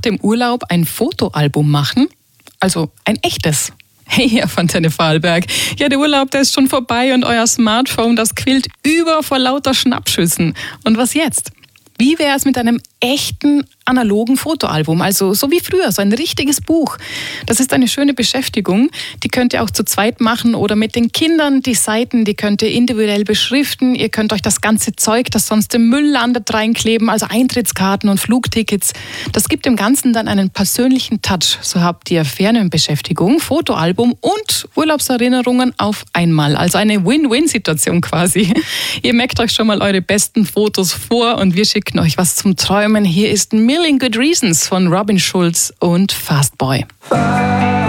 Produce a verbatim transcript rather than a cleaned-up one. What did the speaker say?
dem Urlaub ein Fotoalbum machen? Also ein echtes. Hey, Herr Fontane Vorarlberg. Ja, der Urlaub, der ist schon vorbei und euer Smartphone, das quillt über vor lauter Schnappschüssen. Und was jetzt? Wie wäre es mit einem echten analogen Fotoalbum? Also so wie früher, so ein richtiges Buch. Das ist eine schöne Beschäftigung. Die könnt ihr auch zu zweit machen oder mit den Kindern. Die Seiten, die könnt ihr individuell beschriften. Ihr könnt euch das ganze Zeug, das sonst im Müll landet, reinkleben. Also Eintrittskarten und Flugtickets. Das gibt dem Ganzen dann einen persönlichen Touch. So habt ihr Fernbeschäftigung, Fotoalbum und Urlaubserinnerungen auf einmal. Also eine Win-Win-Situation quasi. Ihr merkt euch schon mal eure besten Fotos vor und wir schicken euch was zum Träumen. Hier ist Million Good Reasons von Robin Schulz und Fastboy.